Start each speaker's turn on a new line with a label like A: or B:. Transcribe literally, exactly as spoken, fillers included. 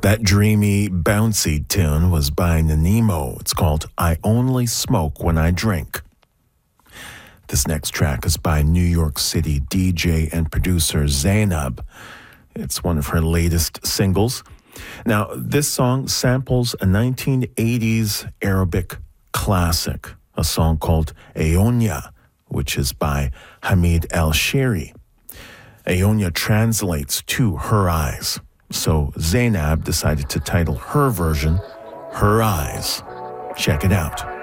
A: That dreamy, bouncy tune was by Nanimo. It's called I Only Smoke When I Drink. This next track is by New York City D J and producer Zainab. It's one of her latest singles. Now, this song samples a nineteen eighties Arabic classic, a song called Ayonia, which is by Hamid El-Shiri. Ayonia translates to Her Eyes. So Zainab decided to title her version Her Eyes. Check it out.